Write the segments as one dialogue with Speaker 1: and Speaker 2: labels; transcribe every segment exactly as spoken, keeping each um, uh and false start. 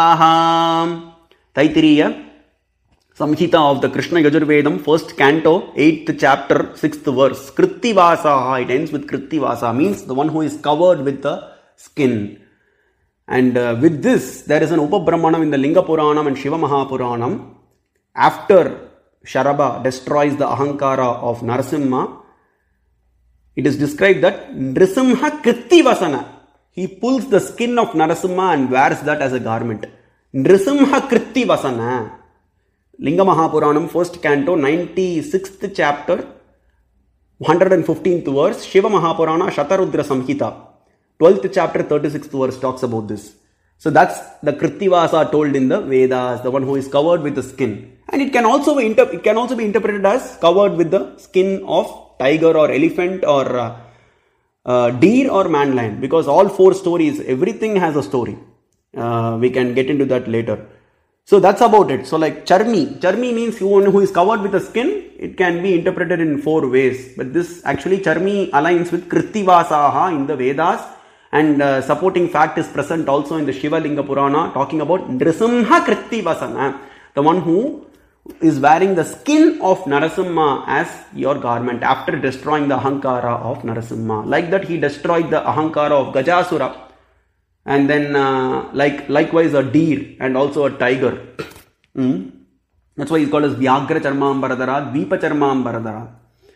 Speaker 1: Aham. Taittiriya Samhita of the Krishna Yajurvedam, first canto, eighth chapter, sixth verse. Krittivasa, it ends with Krittivasa, means the one who is covered with the skin. And uh, with this, there is an Upabrahmanam in the Linga Puranam and Shiva Mahapuranam. After Sharaba destroys the Ahankara of Narasimha, it is described that Nrisimha Krittivasana. He pulls the skin of Narasimha and wears that as a garment. Nrisimha Krittivasana. Linga Mahapuranam, first canto, ninety-sixth chapter, one hundred fifteenth verse. Shiva Mahapurana, Shatarudra Samhita, twelfth chapter, thirty-sixth verse talks about this. So that's the Krittivasa told in the Vedas, the one who is covered with the skin. And it can also be, inter- it can also be interpreted as covered with the skin of tiger or elephant or uh, uh, deer or man lion. Because all four stories, everything has a story. Uh, we can get into that later. So that's about it. So like Charmi. Charmi means one who is covered with the skin. It can be interpreted in four ways. But this actually Charmi aligns with Krittivasaha in the Vedas. And uh, supporting fact is present also in the Shiva Linga Purana, talking about Nrisimha Krittivasana. The one who is wearing the skin of Narasimha as your garment after destroying the Ahankara of Narasimha. Like that he destroyed the Ahankara of Gajasura. And then uh, like likewise a deer and also a tiger. Mm. That's why he's called as Vyagra Charmambaradara, Dvipa Charmambaradara.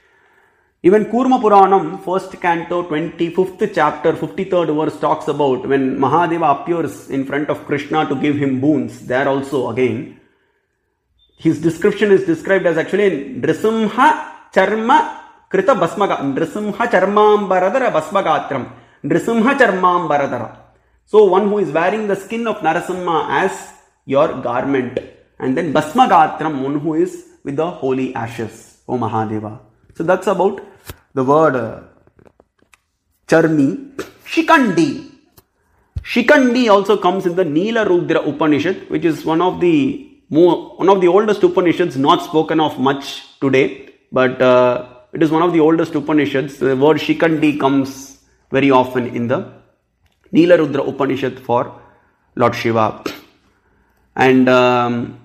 Speaker 1: Even Kurma Puranam, first canto, twenty-fifth chapter, fifty-third verse talks about when Mahadeva appears in front of Krishna to give him boons. There also again, his description is described as actually Nrisimha Charma Krita Basmaga, Nrisimha Charmambaradara Basmagatram, Nrisimha Charmambaradara. So one who is wearing the skin of Narasimha as your garment. And then Basmagatram, one who is with the holy ashes, O Mahadeva. So that's about the word uh, Charmi. Shikandi. Shikandi also comes in the Nila Rudra Upanishad, which is one of the more, one of the oldest Upanishads, not spoken of much today, but uh, it is one of the oldest Upanishads. The word Shikandi comes very often in the Nila Rudra Upanishad for Lord Shiva. And um,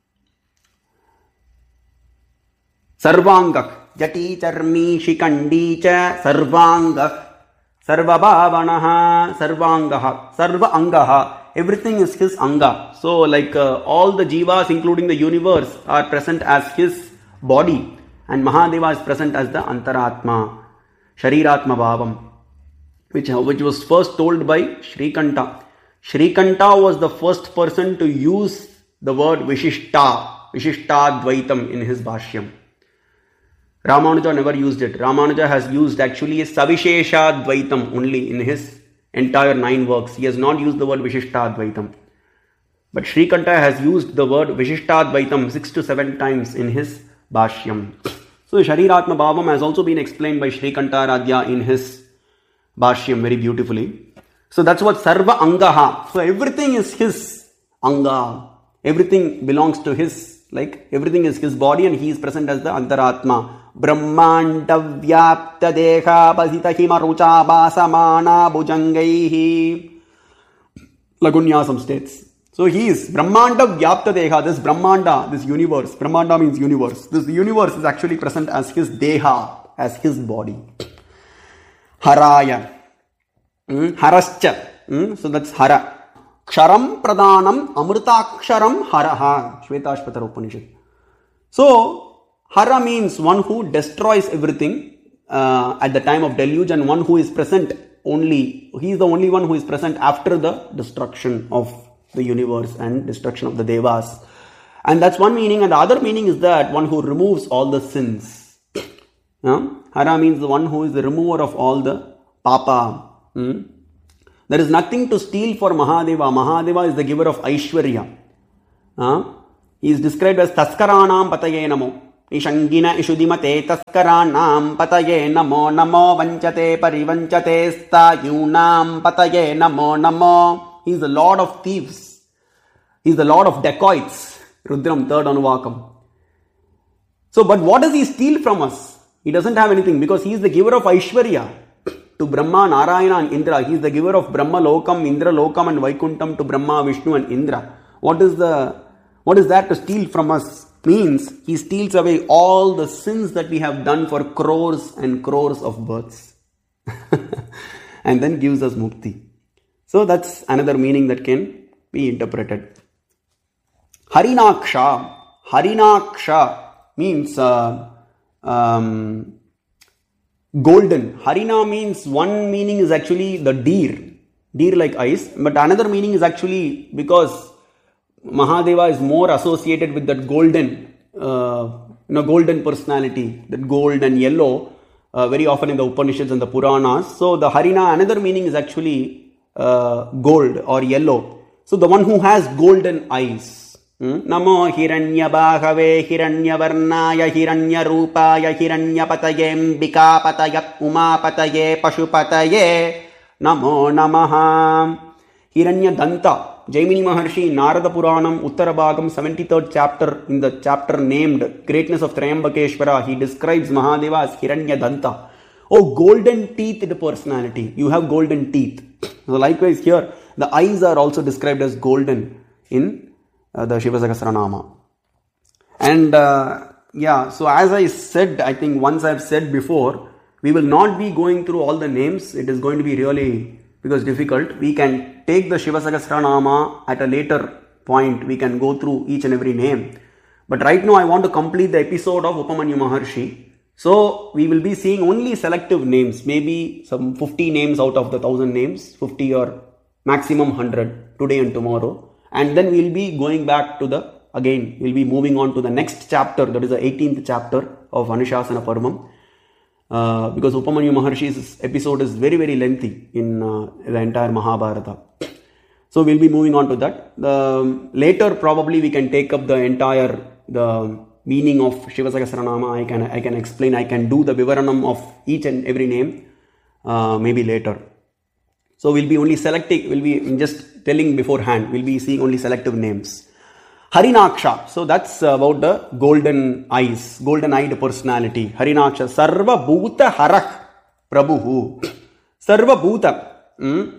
Speaker 1: Sarvangak. Jati Charmi Shikandi Cha Sarvangak Sarvabhavanaha Sarvangaha Sarva Angaha. Everything is his Anga. So like uh, all the Jivas including the universe are present as his body. And Mahadeva is present as the Antaratma, Shariratma Bhavam. Which, which was first told by Shrikanta. Shrikanta was the first person to use the word Vishishta, Vishishta Dvaitam in his Bhashyam. Ramanuja never used it. Ramanuja has used actually a Savishesha Dvaitam only in his entire nine works. He has not used the word Vishishta Dvaitam. But Shrikanta has used the word Vishishta Dvaitam six to seven times in his Bhashyam. So Shariratma Bhavam has also been explained by Shrikanta Radhya in his Bhashyam very beautifully. So that's what Sarva Angaha. So everything is his Anga. Everything belongs to his, like everything is his body and he is present as the Antaratma. Brahmanda Vyapta Deha Pasita Hima Rucha Basamana Bhujangaihi. Lagunyasam states. So he is Brahmanda Vyapta Deha, this Brahmanda, this universe. Brahmanda means universe. This universe is actually present as his Deha, as his body. Haraya. Mm, harascha. Mm, so that's Hara. Ksharam Pradhanam Amritaksharam Haraha. Shvetashpatara Upanishad. So, Hara means one who destroys everything uh, at the time of deluge and one who is present only. He is the only one who is present after the destruction of the universe and destruction of the Devas. And that's one meaning. And the other meaning is that one who removes all the sins. Yeah? Hara means the one who is the remover of all the papa. Hmm? There is nothing to steal for Mahadeva. Mahadeva is the giver of Aishwarya. Uh, he is described as Taskaranam Pataye Namo. Ishangina Ishudimate Taskaranam Pataye Namo Namo Vanchate Parivanchate Stayunam Pataye Namo Namo. He is the lord of thieves. He is the lord of dacoits. Rudram, third Anuvakam. So, but what does he steal from us? He doesn't have anything because he is the giver of Aishwarya. to Brahma, Narayana and Indra. He is the giver of Brahma Lokam, Indra Lokam and Vaikuntham to Brahma, Vishnu and Indra. What is the what is that to steal from us? Means he steals away all the sins that we have done for crores and crores of births. And then gives us mukti. So that's another meaning that can be interpreted. Harinaksha. Harinaksha means uh, um, golden. Harina means one meaning is actually the deer. Deer like eyes. But another meaning is actually because Mahadeva is more associated with that golden, uh, you know, golden personality, that gold and yellow, uh, very often in the Upanishads and the Puranas. So the Harina, another meaning is actually uh, gold or yellow. So the one who has golden eyes. Hmm? Namo Hiranya Bhagave Hiranya Varnaya Hiranya Rupaya Hiranya Pataye Mbika Pataya Uma Pataye Pashupataye Namo Namaha. Hiranya Danta. Jaimini Maharshi, Narada Puranam, Uttarabhagam, seventy-third chapter, in the chapter named Greatness of Triambakeshwara, he describes Mahadeva as Hiranya Danta. Oh, golden teethed personality. You have golden teeth. So likewise here, the eyes are also described as golden in uh, the Shiva Sahasranama. And uh, yeah, so as I said, I think once I've said before, we will not be going through all the names. It is going to be really, because difficult. We can take the Shiva Sahasranama at a later point. We can go through each and every name. But right now I want to complete the episode of Upamanyu Maharshi. So we will be seeing only selective names. Maybe some fifty names out of the thousand names. fifty or maximum one hundred today and tomorrow. And then we will be going back to the, again, we will be moving on to the next chapter. That is the eighteenth chapter of Anushasana Parvam. Uh, because Upamanyu Maharshi's episode is very very lengthy in uh, the entire Mahabharata. So we'll be moving on to that. The, later probably we can take up the entire the meaning of Shiva Sahasranama. I can I can explain, I can do the Vivaranam of each and every name uh, maybe later. So we'll be only selecting, we'll be just telling beforehand, we'll be seeing only selective names. Harinaksha. So that's about the golden eyes, golden eyed personality. Harinaksha. Sarva Bhuta Harah Prabhu. Sarva Bhuta. Hmm?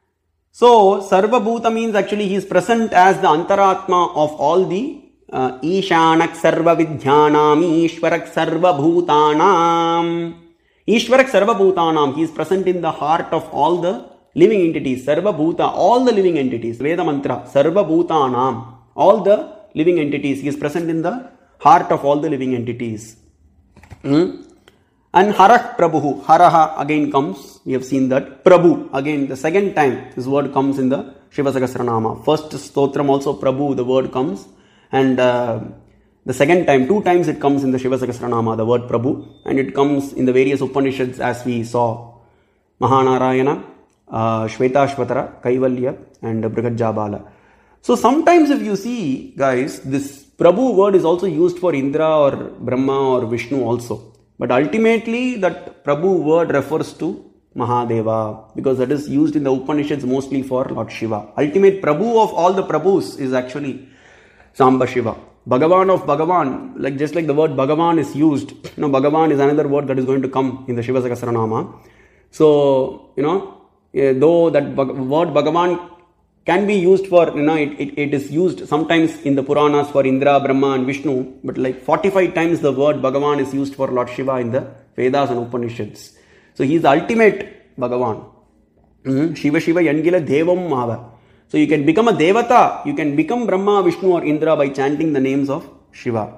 Speaker 1: So Sarva Bhuta means actually he is present as the Antaratma of all the uh, Ishanak Sarva Vidhyanam, Ishwarak Sarva Bhutanam. Ishwarak Sarva Bhutanam. He is present in the heart of all the living entities. Sarva Bhuta. All the living entities. Veda Mantra. Sarva Bhutanam. All the living entities. He is present in the heart of all the living entities. Hmm? And Harah Prabhu. Haraha again comes. We have seen that. Prabhu. Again, the second time this word comes in the Shiva Sahasranama. First stotram also Prabhu, the word comes. And uh, the second time, two times it comes in the Shiva Sahasranama, the word Prabhu. And it comes in the various Upanishads as we saw. Mahanarayana, uh, Shvetashvatara, Kaivalya and Brihajabala. So sometimes if you see, guys, this Prabhu word is also used for Indra or Brahma or Vishnu also. But ultimately that Prabhu word refers to Mahadeva, because that is used in the Upanishads mostly for Lord Shiva. Ultimate Prabhu of all the Prabhus is actually Samba Shiva. Bhagavan of Bhagavan, like just like the word Bhagavan is used, you know, Bhagavan is another word that is going to come in the Shiva Sahasranama. So, you know, though that word Bhagavan can be used for, you know, it, it, it is used sometimes in the Puranas for Indra, Brahma and Vishnu, but like forty-five times the word Bhagavan is used for Lord Shiva in the Vedas and Upanishads. So he is the ultimate Bhagavan. Mm-hmm. Shiva Shiva Yangila Devam Mava. So you can become a Devata, you can become Brahma, Vishnu or Indra by chanting the names of Shiva.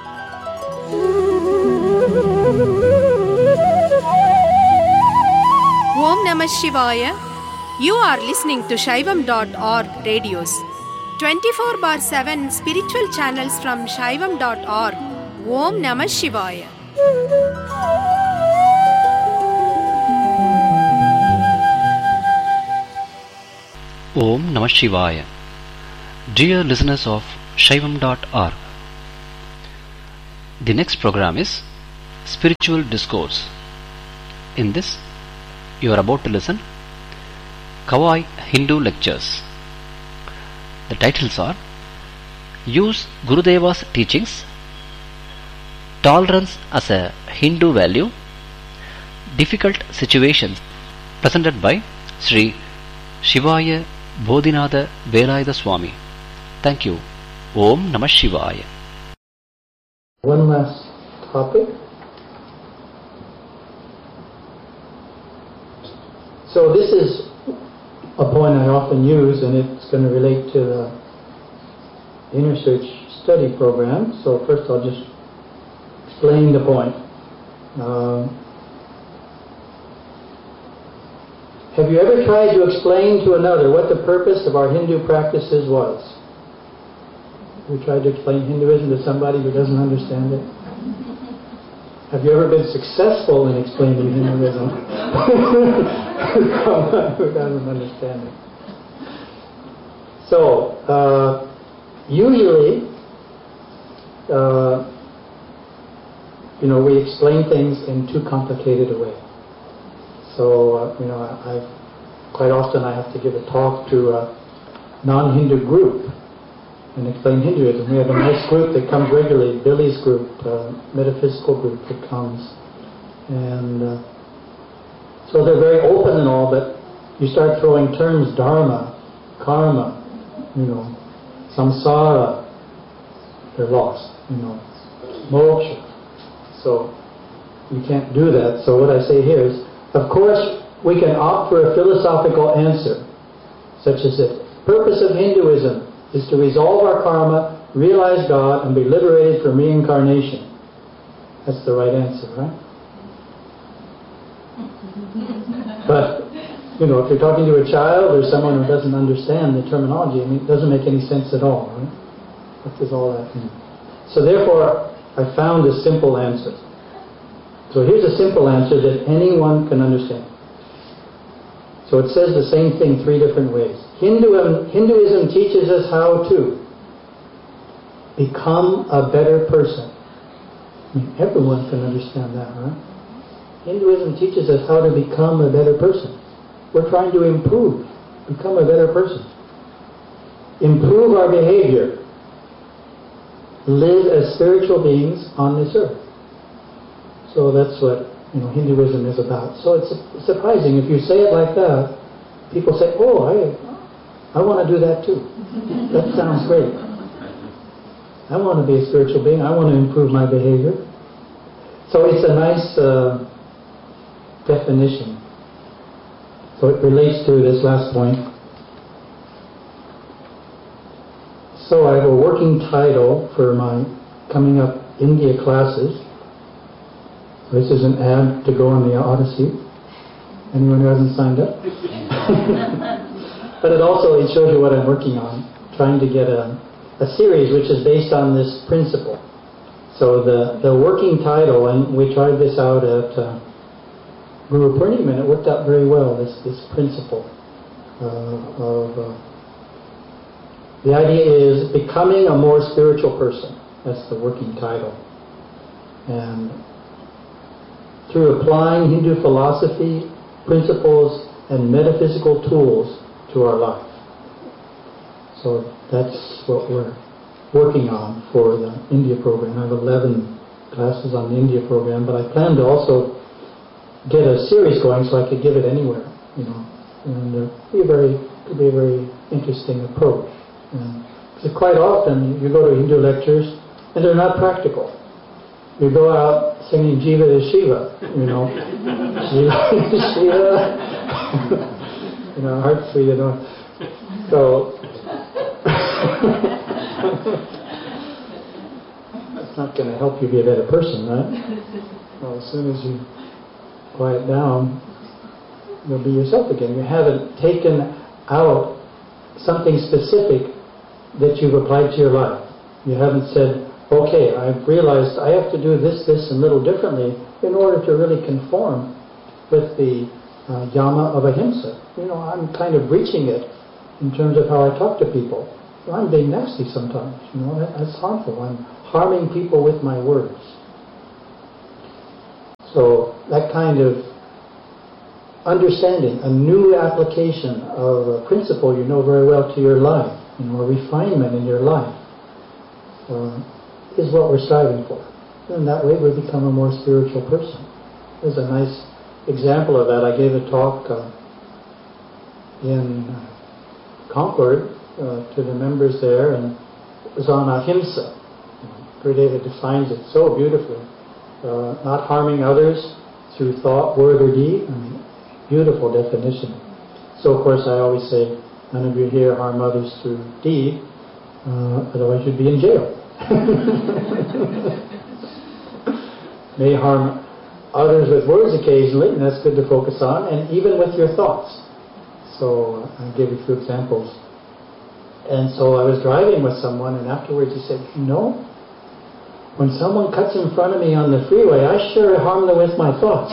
Speaker 2: Om Namah Shivaya. You are listening to Shaivam dot org radios. twenty-four bar seven spiritual channels from Shaivam dot org. Om Namah Shivaya.
Speaker 3: Om Namah Shivaya. Dear listeners of Shaivam dot org, the next program is Spiritual Discourse. In this, you are about to listen Kawai Hindu Lectures. The titles are Use Gurudeva's Teachings, Tolerance as a Hindu Value, Difficult Situations presented by Sri Shivaya Bodhinatha Velayatha Swami. Thank you. Om Namah Shivaya.
Speaker 4: One last topic. So this is a point I often use, and it's going to relate to the Inner Search study program. So first I'll just explain the point. Uh, have you ever tried to explain to another what the purpose of our Hindu practices was? Have you tried to explain Hinduism to somebody who doesn't understand it? Have you ever been successful in explaining Hinduism to someone who doesn't understand it? So, uh, usually, uh, you know, we explain things in too complicated a way. So, uh, you know, I, I quite often I have to give a talk to a non-Hindu group and explain Hinduism. We have a nice group that comes regularly, Billy's group, uh, metaphysical group that comes. And uh, so they're very open and all, but you start throwing terms, dharma, karma, you know, samsara, they're lost, you know, moksha. So you can't do that. So what I say here is, of course, we can opt for a philosophical answer, such as this. Purpose of Hinduism is to resolve our karma, realize God, and be liberated from reincarnation. That's the right answer, right? But, you know, if you're talking to a child or someone who doesn't understand the terminology, I mean, it doesn't make any sense at all, right? What does all that mean? So therefore, I found a simple answer. So here's a simple answer that anyone can understand. So it says the same thing three different ways. Hinduism, Hinduism teaches us how to become a better person. I mean, everyone can understand that, right? Hinduism teaches us how to become a better person. We're trying to improve, become a better person. Improve our behavior. Live as spiritual beings on this earth. So that's what, you know, Hinduism is about. So it's surprising if you say it like that. People say, "Oh, I, I want to do that too. That sounds great. I want to be a spiritual being. I want to improve my behavior." So it's a nice uh, definition. So it relates to this last point. So I have a working title for my coming up India classes. This is an ad to go on the Odyssey. Anyone who hasn't signed up? But it also it shows you what I'm working on, trying to get a, a series which is based on this principle. So the, the working title, and we tried this out at uh, Guru Purnima, and it worked out very well, this, this principle uh, of... Uh, the idea is becoming a more spiritual person. That's the working title. And through applying Hindu philosophy, principles, and metaphysical tools to our life. So that's what we're working on for the India program. I have eleven classes on the India program, but I plan to also get a series going so I could give it anywhere, you know, and uh, be a very, could be a very interesting approach. Because quite often you go to Hindu lectures and they're not practical. You go out singing Jiva is Shiva, you know. Jiva is Shiva. You know, heart sweet, you know. So, that's not going to help you be a better person, right? Well, as soon as you quiet down, you'll be yourself again. You haven't taken out something specific that you've applied to your life. You haven't said, okay, I've realized I have to do this, this, and little differently in order to really conform with the uh, yama of ahimsa. You know, I'm kind of breaching it in terms of how I talk to people. I'm being nasty sometimes, you know, that, that's harmful. I'm harming people with my words. So that kind of understanding, a new application of a principle you know very well to your life, you know, a refinement in your life, uh, is what we're striving for. And that way we become a more spiritual person. There's a nice example of that, I gave a talk uh, in Concord uh, to the members there, and it was on ahimsa. Gurudeva defines it so beautifully. Uh, not harming others through thought, word, or deed. I mean, beautiful definition. So, of course, I always say, none of you here harm others through deed, uh, otherwise you'd be in jail. May harm others with words occasionally, and that's good to focus on, and even with your thoughts. So uh, I'll give you a few examples. And so I was driving with someone, and afterwards he said, you know, when someone cuts in front of me on the freeway, I sure harm them with my thoughts.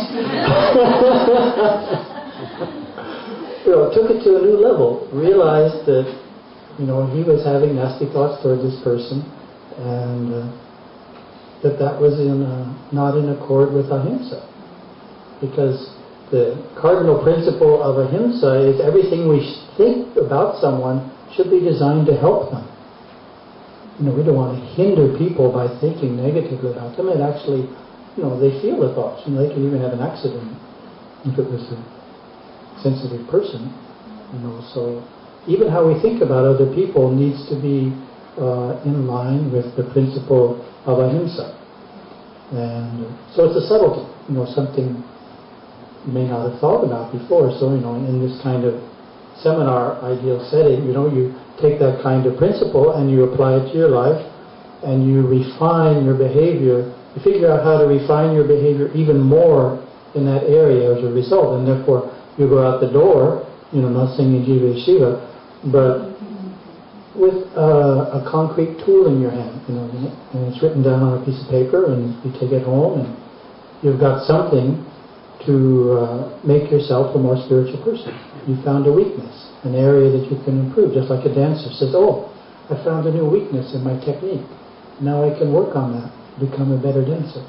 Speaker 4: You know, took it to a new level. Realized that, you know, he was having nasty thoughts towards this person, and uh, that that was in uh, not in accord with ahimsa, because the cardinal principle of ahimsa is everything we think about someone should be designed to help them. You know, we don't want to hinder people by thinking negatively about them. It actually, you know, they feel the thoughts, and they can even have an accident if it was a sensitive person. You know, so even how we think about other people needs to be uh, in line with the principle of ahimsa. And so it's a subtlety, you know, something you may not have thought about before. So, you know, in this kind of seminar ideal setting, you know, you take that kind of principle and you apply it to your life, and you refine your behavior. You figure out how to refine your behavior even more in that area as a result, and therefore you go out the door, you know, not singing Jiva Shiva, but with uh, a concrete tool in your hand, you know, and it's written down on a piece of paper, and you take it home, and you've got something to uh, make yourself a more spiritual person. You found a weakness, an area that you can improve, just like a dancer says, oh, I found a new weakness in my technique. Now I can work on that, become a better dancer.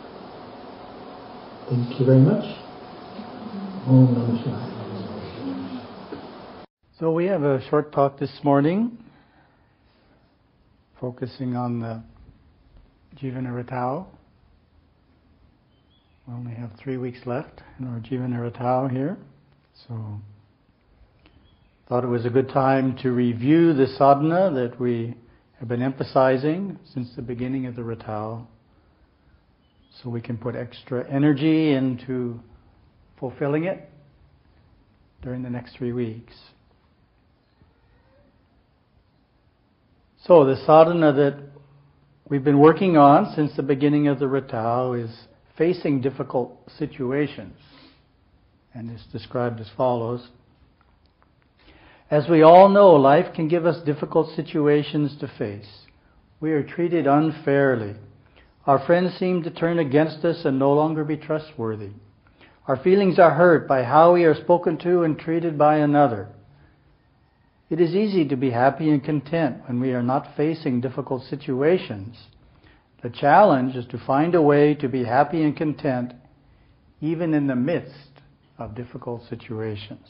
Speaker 4: Thank you very much. Om Namah Shivaya. So we have a short talk this morning, focusing on the Jivana-Ratau. We only have three weeks left in our Jivana-Ratau here, so thought it was a good time to review the sadhana that we have been emphasizing since the beginning of the Ratau, so we can put extra energy into fulfilling it during the next three weeks. So the sadhana that we've been working on since the beginning of the Ratau is facing difficult situations, and it's described as follows. As we all know, life can give us difficult situations to face. We are treated unfairly. Our friends seem to turn against us and no longer be trustworthy. Our feelings are hurt by how we are spoken to and treated by another. It is easy to be happy and content when we are not facing difficult situations. The challenge is to find a way to be happy and content even in the midst of difficult situations.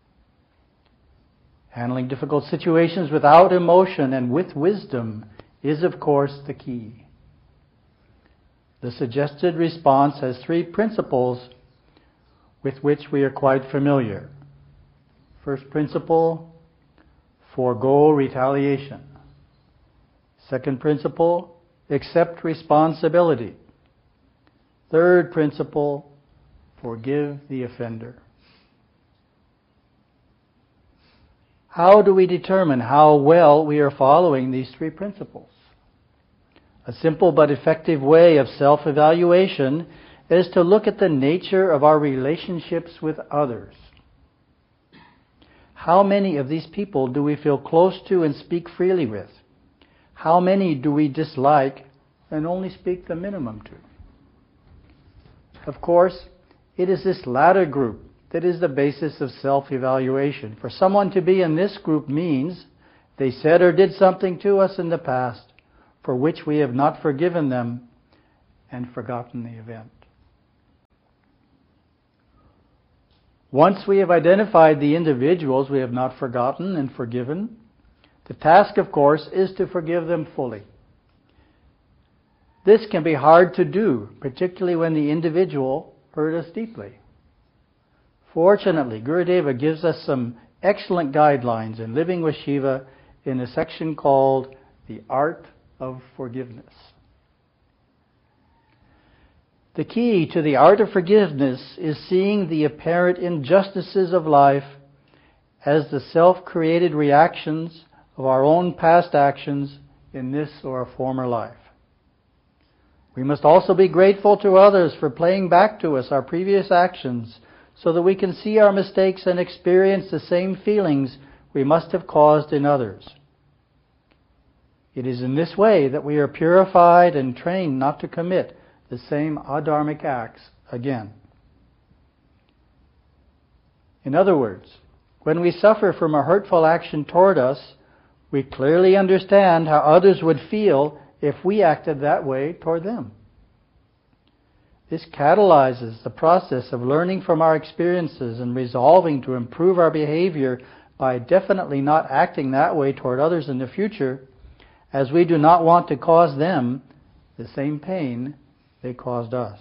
Speaker 4: Handling difficult situations without emotion and with wisdom is, of course, the key. The suggested response has three principles with which we are quite familiar. First principle, forego retaliation. Second principle, accept responsibility. Third principle, forgive the offender. How do we determine how well we are following these three principles? A simple but effective way of self-evaluation is to look at the nature of our relationships with others. How many of these people do we feel close to and speak freely with? How many do we dislike and only speak the minimum to? Of course, it is this latter group that is the basis of self-evaluation. For someone to be in this group means they said or did something to us in the past for which we have not forgiven them and forgotten the event. Once we have identified the individuals we have not forgotten and forgiven, the task, of course, is to forgive them fully. This can be hard to do, particularly when the individual hurt us deeply. Fortunately, Gurudeva gives us some excellent guidelines in living with Shiva in a section called The Art of Forgiveness. The key to the art of forgiveness is seeing the apparent injustices of life as the self-created reactions of our own past actions in this or a former life. We must also be grateful to others for playing back to us our previous actions so that we can see our mistakes and experience the same feelings we must have caused in others. It is in this way that we are purified and trained not to commit the same adharmic acts again. In other words, when we suffer from a hurtful action toward us, we clearly understand how others would feel if we acted that way toward them. This catalyzes the process of learning from our experiences and resolving to improve our behavior by definitely not acting that way toward others in the future, as we do not want to cause them the same pain they caused us.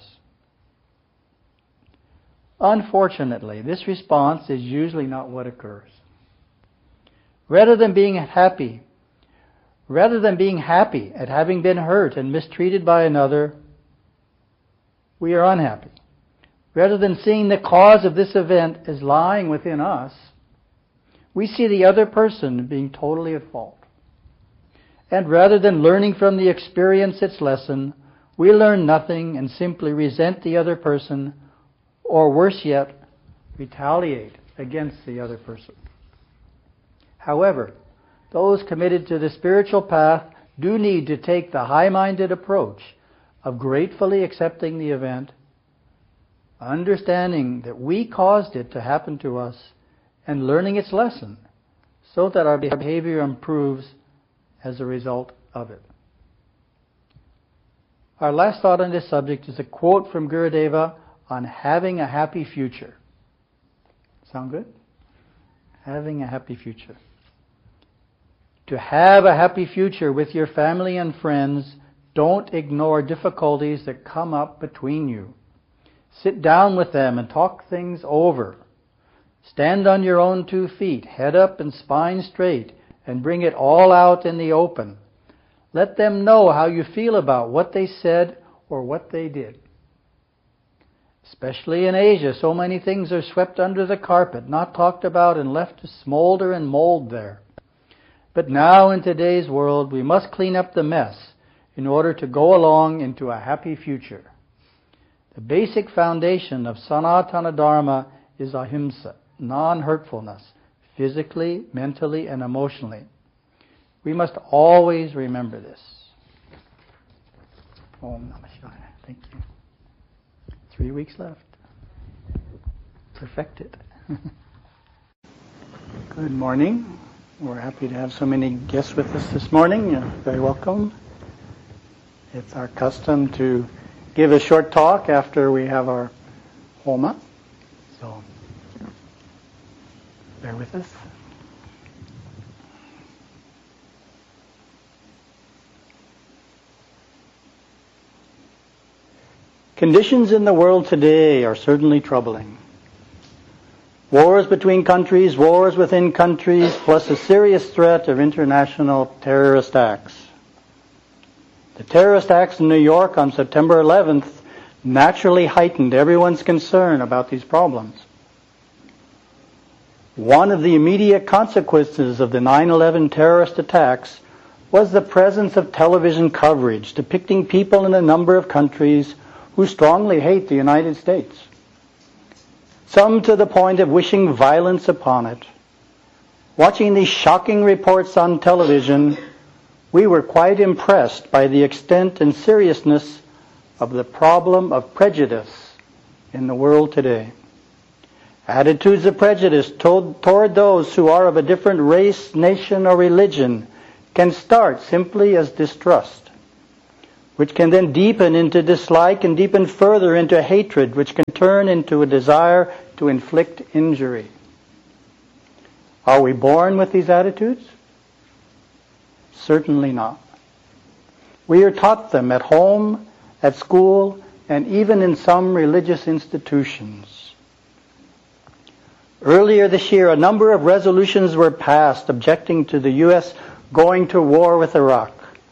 Speaker 4: Unfortunately, this response is usually not what occurs. Rather than being happy, rather than being happy at having been hurt and mistreated by another, we are unhappy. Rather than seeing the cause of this event as lying within us, we see the other person being totally at fault. And rather than learning from the experience its lesson, we learn nothing and simply resent the other person, or worse yet, retaliate against the other person. However, those committed to the spiritual path do need to take the high-minded approach of gratefully accepting the event, understanding that we caused it to happen to us, and learning its lesson so that our behavior improves as a result of it. Our last thought on this subject is a quote from Gurudeva on having a happy future. Sound good? Having a happy future. To have a happy future with your family and friends, don't ignore difficulties that come up between you. Sit down with them and talk things over. Stand on your own two feet, head up and spine straight, and bring it all out in the open. Let them know how you feel about what they said or what they did. Especially in Asia, so many things are swept under the carpet, not talked about, and left to smolder and mold there. But now in today's world, we must clean up the mess in order to go along into a happy future. The basic foundation of Sanatana Dharma is ahimsa, non-hurtfulness, physically, mentally, and emotionally. We must always remember this. Om Namah Shivaya. Thank you. Three weeks left. Perfected. Good morning. We're happy to have so many guests with us this morning. You're very welcome. It's our custom to give a short talk after we have our Homa. So, bear with us. Conditions in the world today are certainly troubling. Wars between countries, wars within countries, plus a serious threat of international terrorist acts. The terrorist acts in New York on September eleventh naturally heightened everyone's concern about these problems. One of the immediate consequences of the nine eleven terrorist attacks was the presence of television coverage depicting people in a number of countries who strongly hate the United States. Some to the point of wishing violence upon it. Watching these shocking reports on television, we were quite impressed by the extent and seriousness of the problem of prejudice in the world today. Attitudes of prejudice toward, toward those who are of a different race, nation, or religion can start simply as distrust, which can then deepen into dislike and deepen further into hatred, which can turn into a desire to inflict injury. Are we born with these attitudes? Certainly not. We are taught them at home, at school, and even in some religious institutions. Earlier this year, a number of resolutions were passed objecting to the U S going to war with Iraq.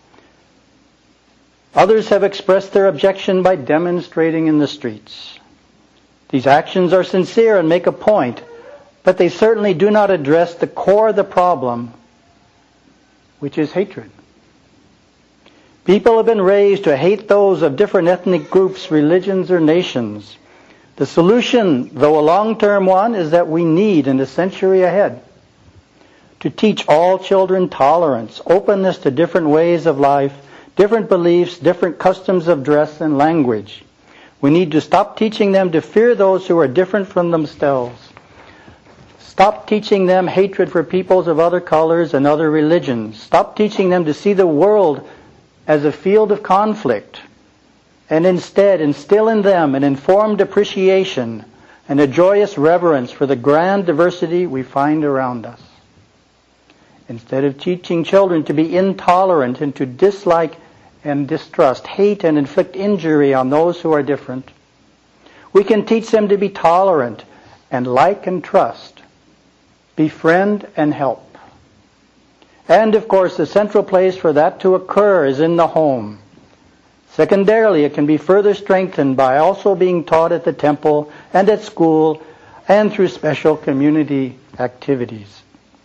Speaker 4: Others have expressed their objection by demonstrating in the streets. These actions are sincere and make a point, but they certainly do not address the core of the problem, which is hatred. People have been raised to hate those of different ethnic groups, religions, or nations. The solution, though a long-term one, is that we need, in the century ahead, to teach all children tolerance, openness to different ways of life, different beliefs, different customs of dress and language. We need to stop teaching them to fear those who are different from themselves. Stop teaching them hatred for peoples of other colors and other religions. Stop teaching them to see the world as a field of conflict, and instead instill in them an informed appreciation and a joyous reverence for the grand diversity we find around us. Instead of teaching children to be intolerant and to dislike and distrust, hate and inflict injury on those who are different, we can teach them to be tolerant and like and trust, befriend and help. And of course, the central place for that to occur is in the home. Secondarily, it can be further strengthened by also being taught at the temple and at school and through special community activities.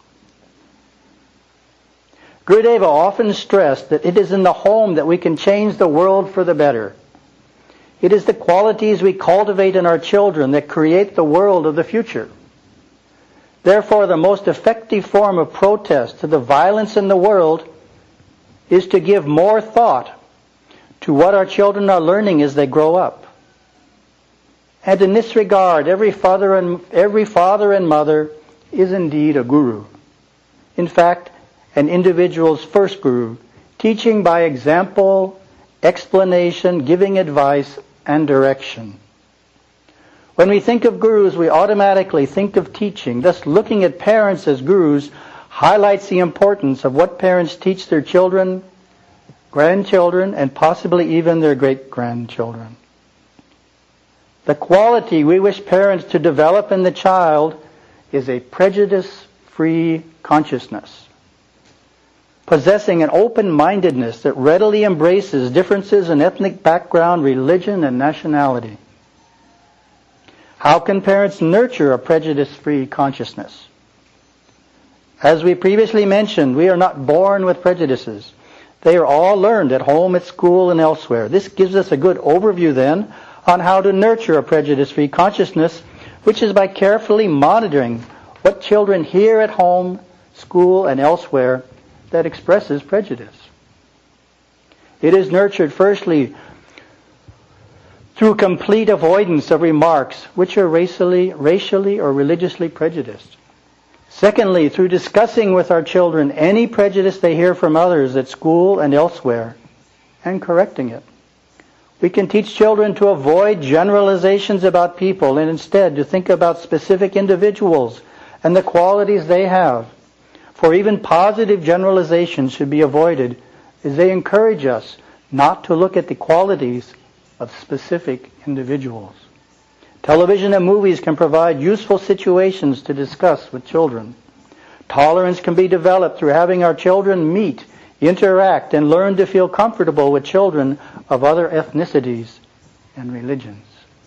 Speaker 4: Gurudeva often stressed that it is in the home that we can change the world for the better. It is the qualities we cultivate in our children that create the world of the future. Therefore, the most effective form of protest to the violence in the world is to give more thought to what our children are learning as they grow up. And in this regard, every father and every father and mother is indeed a guru. In fact, an individual's first guru, teaching by example, explanation, giving advice, and direction. When we think of gurus, we automatically think of teaching. Thus, looking at parents as gurus highlights the importance of what parents teach their children, grandchildren, and possibly even their great-grandchildren. The quality we wish parents to develop in the child is a prejudice-free consciousness, possessing an open-mindedness that readily embraces differences in ethnic background, religion, and nationality. How can parents nurture a prejudice-free consciousness? As we previously mentioned, we are not born with prejudices. They are all learned at home, at school, and elsewhere. This gives us a good overview then on how to nurture a prejudice-free consciousness, which is by carefully monitoring what children hear at home, school, and elsewhere that expresses prejudice. It is nurtured firstly through complete avoidance of remarks which are racially, racially or religiously prejudiced. Secondly, through discussing with our children any prejudice they hear from others at school and elsewhere, and correcting it. We can teach children to avoid generalizations about people and instead to think about specific individuals and the qualities they have. For even positive generalizations should be avoided as they encourage us not to look at the qualities of specific individuals. Television and movies can provide useful situations to discuss with children. Tolerance can be developed through having our children meet, interact, and learn to feel comfortable with children of other ethnicities and religions.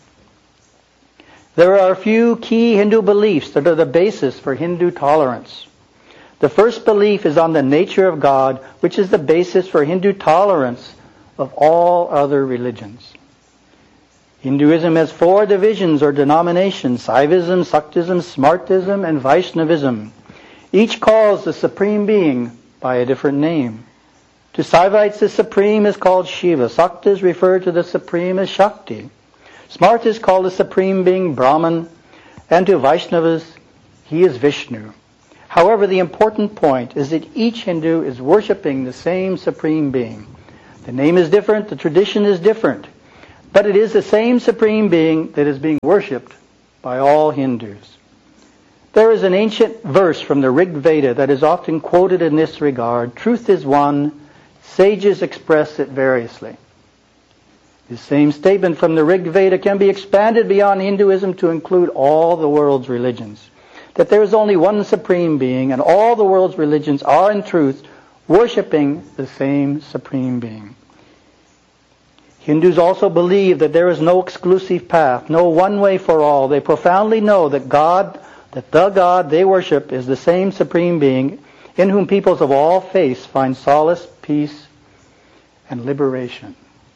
Speaker 4: There are a few key Hindu beliefs that are the basis for Hindu tolerance. The first belief is on the nature of God, which is the basis for Hindu tolerance of all other religions. Hinduism has four divisions or denominations: Saivism, Saktism, Smartism, and Vaishnavism. Each calls the Supreme Being by a different name. To Saivites, the Supreme is called Shiva. Saktas refer to the Supreme as Shakti. Smartas call the Supreme Being Brahman. And to Vaishnavas, he is Vishnu. However, the important point is that each Hindu is worshipping the same Supreme Being. The name is different, the tradition is different, but it is the same Supreme Being that is being worshipped by all Hindus. There is an ancient verse from the Rig Veda that is often quoted in this regard. Truth is one, sages express it variously. This same statement from the Rig Veda can be expanded beyond Hinduism to include all the world's religions. that there is only one supreme being, and all the world's religions are in truth worshipping the same supreme being. Hindus also believe that there is no exclusive path, no one way for all. They profoundly know that God, that the God they worship is the same supreme being in whom peoples of all faiths find solace, peace, and liberation.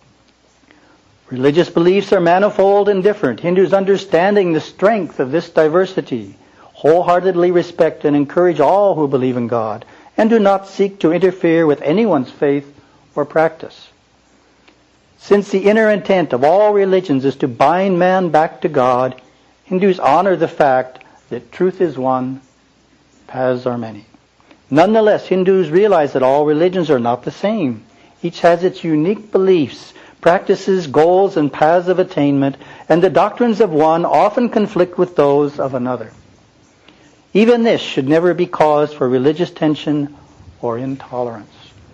Speaker 4: Religious beliefs are manifold and different. Hindus, understanding the strength of this diversity, wholeheartedly respect and encourage all who believe in God and do not seek to interfere with anyone's faith or practice. Since the inner intent of all religions is to bind man back to God, Hindus honor the fact that truth is one, paths are many. Nonetheless, Hindus realize that all religions are not the same. Each has its unique beliefs, practices, goals, and paths of attainment, and the doctrines of one often conflict with those of another. Even this should never be cause for religious tension or intolerance.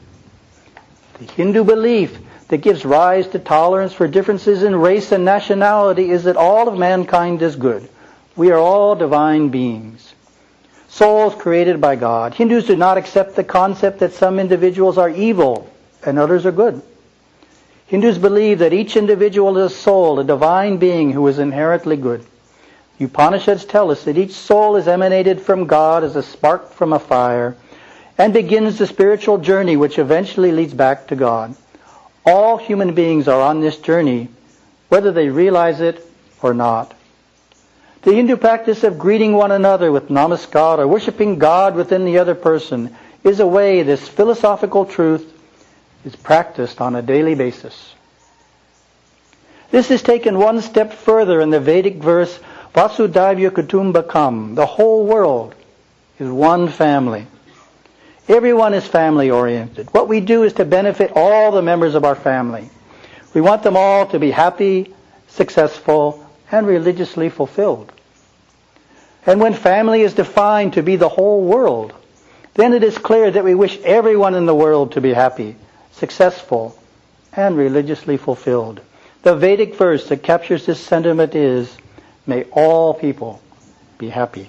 Speaker 4: The Hindu belief that gives rise to tolerance for differences in race and nationality is that all of mankind is good. We are all divine beings, souls created by God. Hindus do not accept the concept that some individuals are evil and others are good. Hindus believe that each individual is a soul, a divine being who is inherently good. The Upanishads tell us that each soul is emanated from God as a spark from a fire and begins the spiritual journey which eventually leads back to God. All human beings are on this journey, whether they realize it or not. The Hindu practice of greeting one another with namaskar, or worshipping God within the other person, is a way this philosophical truth is practiced on a daily basis. This is taken one step further in the Vedic verse, Vasudhaiva Kutumbakam. The whole world is one family. Everyone is family-oriented. What we do is to benefit all the members of our family. We want them all to be happy, successful, and religiously fulfilled. And when family is defined to be the whole world, then it is clear that we wish everyone in the world to be happy, successful, and religiously fulfilled. The Vedic verse that captures this sentiment is, may all people be happy.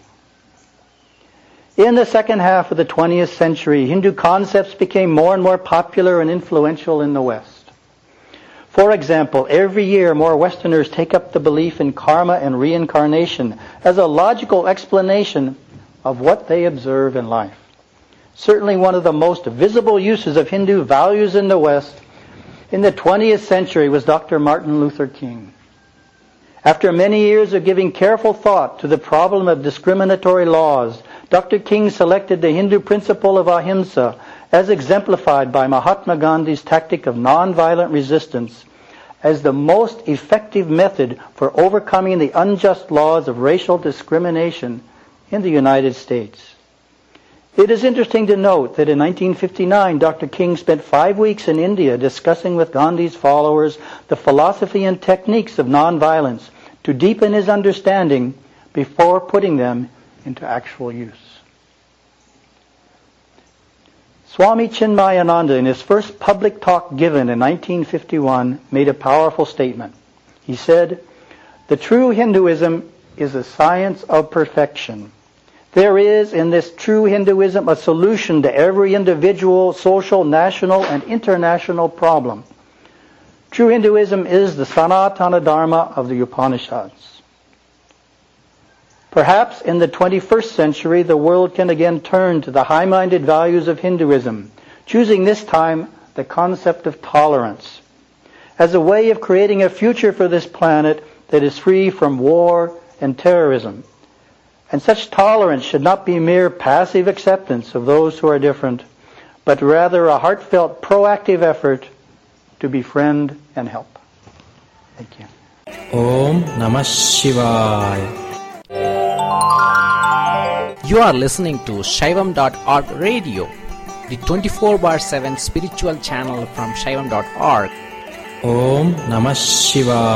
Speaker 4: In the second half of the twentieth century, Hindu concepts became more and more popular and influential in the West. For example, every year more Westerners take up the belief in karma and reincarnation as a logical explanation of what they observe in life. Certainly one of the most visible uses of Hindu values in the West in the twentieth century was Doctor Martin Luther King. After many years of giving careful thought to the problem of discriminatory laws, Doctor King selected the Hindu principle of ahimsa, as exemplified by Mahatma Gandhi's tactic of nonviolent resistance, as the most effective method for overcoming the unjust laws of racial discrimination in the United States. It is interesting to note that in nineteen fifty-nine, Doctor King spent five weeks in India discussing with Gandhi's followers the philosophy and techniques of nonviolence to deepen his understanding before putting them into actual use. Swami Chinmayananda, in his first public talk given in nineteen fifty-one, made a powerful statement. He said, "The true Hinduism is a science of perfection. There is in this true Hinduism a solution to every individual, social, national, and international problem. True Hinduism is the Sanatana Dharma of the Upanishads." Perhaps in the twenty-first century, the world can again turn to the high-minded values of Hinduism, choosing this time the concept of tolerance as a way of creating a future for this planet that is free from war and terrorism. And such tolerance should not be mere passive acceptance of those who are different, but rather a heartfelt, proactive effort to befriend and help. Thank you.
Speaker 5: Om Namah Shivaya.
Speaker 6: You are listening to Shaivam dot org radio, the twenty-four bar seven spiritual channel from Shaivam dot org.
Speaker 5: Om Namah Shivaya.